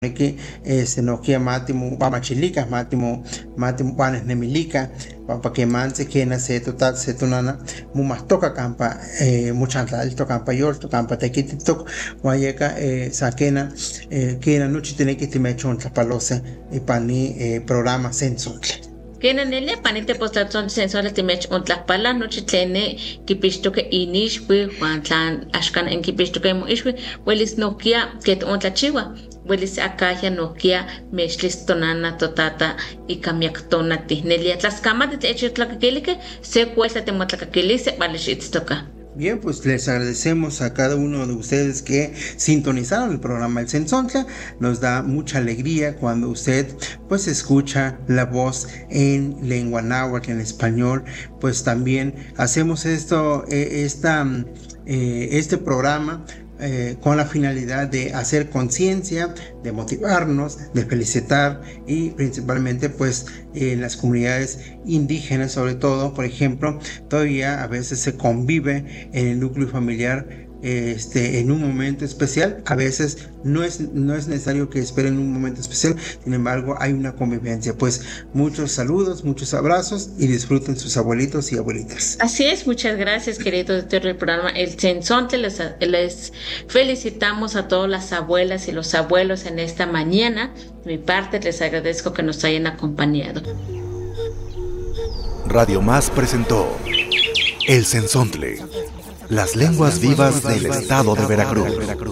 que senokia matimu pamachilika matimu panes nemilika pampa que manse que na se total se tunana mumastoka campa muchantla campa yorto campa tequititok guayeka saquena que na noche tiene que te mechon tlapalose y pani programa sensotle. Kena nele panite postaton sensores timech ontlaspala noche tlene kipisto que inishwi Juan tlan ashkan en kipisto que moishwi welis nokia que ontlachiwa welis akaya nokia meshlis tonana totata y kamiaktona tihnelia tlaskamate techitlakakilike se cuesta temotlakakilise valishitstoka. Bien, pues les agradecemos a cada uno de ustedes que sintonizaron el programa El Sensontla. Nos da mucha alegría cuando usted pues escucha la voz en lengua náhuatl, en español. Pues también hacemos este programa con la finalidad de hacer conciencia, de motivarnos, de felicitar y principalmente pues en las comunidades indígenas sobre todo, por ejemplo, todavía a veces se convive en el núcleo familiar en un momento especial. A veces no es necesario que esperen un momento especial, sin embargo hay una convivencia. Pues muchos saludos, muchos abrazos y disfruten sus abuelitos y abuelitas. Así es, muchas gracias queridos del programa El Sensontla. Les felicitamos a todas las abuelas y los abuelos en esta mañana. De mi parte les agradezco que nos hayan acompañado. Radio Más presentó El Sensontle, las lenguas vivas del estado de Veracruz.